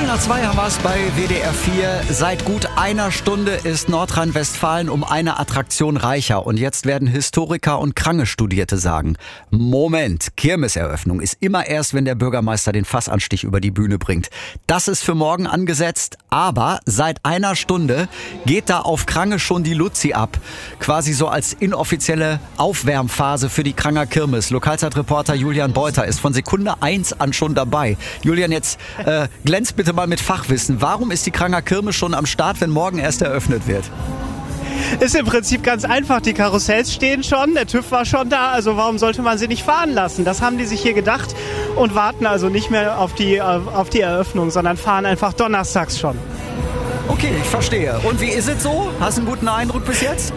2 haben wir es bei WDR 4. Seit gut einer Stunde ist Nordrhein-Westfalen um eine Attraktion reicher. Und jetzt werden Historiker und Krange-Studierte sagen, Moment, Kirmeseröffnung ist immer erst, wenn der Bürgermeister den Fassanstich über die Bühne bringt. Das ist für morgen angesetzt, aber seit einer Stunde geht da auf Krange schon die Luzi ab. Quasi so als inoffizielle Aufwärmphase für die Kranger Kirmes. Lokalzeitreporter Julian Beuter ist von Sekunde 1 an schon dabei. Julian, jetzt glänzt bitte mal mit Fachwissen. Warum ist die Kranger Kirmes schon am Start, wenn morgen erst eröffnet wird? Ist im Prinzip ganz einfach. Die Karussells stehen schon, der TÜV war schon da, also warum sollte man sie nicht fahren lassen? Das haben die sich hier gedacht und warten also nicht mehr auf die Eröffnung, sondern fahren einfach donnerstags schon. Okay, ich verstehe. Und wie ist es so? Hast du einen guten Eindruck bis jetzt?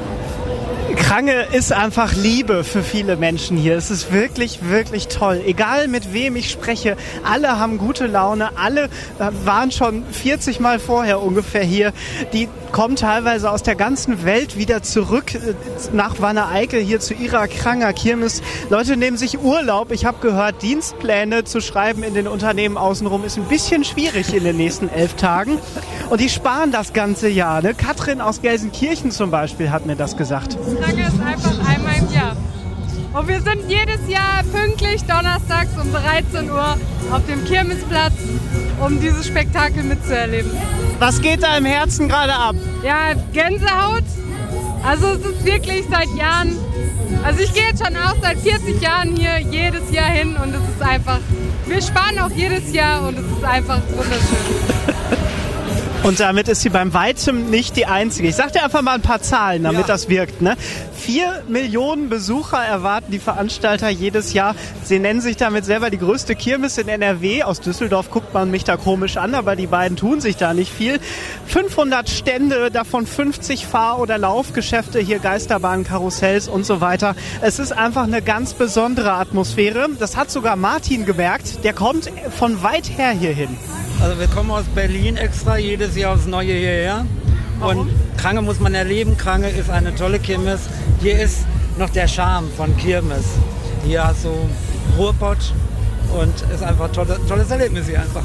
Krange ist einfach Liebe für viele Menschen hier. Es ist wirklich, wirklich toll. Egal mit wem ich spreche, alle haben gute Laune. Alle waren schon 40 Mal vorher ungefähr hier. Die kommen teilweise aus der ganzen Welt wieder zurück nach Wanne-Eickel hier zu ihrer Kranger Kirmes. Leute nehmen sich Urlaub. Ich habe gehört, Dienstpläne zu schreiben in den Unternehmen außenrum ist ein bisschen schwierig in den nächsten 11 Tagen. Und die sparen das ganze Jahr. Ne? Katrin aus Gelsenkirchen zum Beispiel hat mir das gesagt. Krange ist einfach einmal im Jahr. Und wir sind jedes Jahr pünktlich donnerstags um 13 Uhr auf dem Kirmesplatz, um dieses Spektakel mitzuerleben. Was geht da im Herzen gerade ab? Ja, Gänsehaut. Also es ist wirklich seit Jahren, also ich gehe jetzt schon auch seit 40 Jahren hier jedes Jahr hin und es ist einfach, wir sparen auch jedes Jahr und es ist einfach wunderschön. Und damit ist sie beim Weitem nicht die einzige. Ich sag dir einfach mal ein paar Zahlen, damit das wirkt. Ne? 4 Millionen Besucher erwarten die Veranstalter jedes Jahr. Sie nennen sich damit selber die größte Kirmes in NRW. Aus Düsseldorf guckt man mich da komisch an, aber die beiden tun sich da nicht viel. 500 Stände, davon 50 Fahr- oder Laufgeschäfte, hier Geisterbahnen, Karussells und so weiter. Es ist einfach eine ganz besondere Atmosphäre. Das hat sogar Martin gemerkt. Der kommt von weit her hierhin. Also wir kommen aus Berlin extra jedes Jahr aufs Neue hierher. Und Krange muss man erleben. Krange ist eine tolle Kirmes. Hier ist noch der Charme von Kirmes. Hier hast du Ruhrpott und ist einfach ein tolles Erlebnis hier einfach.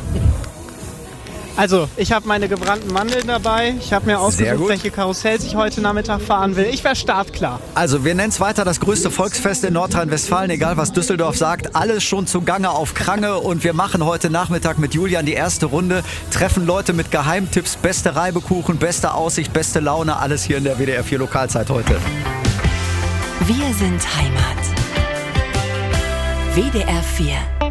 Also, ich habe meine gebrannten Mandeln dabei. Ich habe mir ausgesucht, welche Karussells ich heute Nachmittag fahren will. Ich wäre startklar. Also, wir nennen es weiter das größte Volksfest in Nordrhein-Westfalen, egal was Düsseldorf sagt. Alles schon zugange auf Krange und wir machen heute Nachmittag mit Julian die erste Runde. Treffen Leute mit Geheimtipps, beste Reibekuchen, beste Aussicht, beste Laune. Alles hier in der WDR 4 Lokalzeit heute. Wir sind Heimat. WDR 4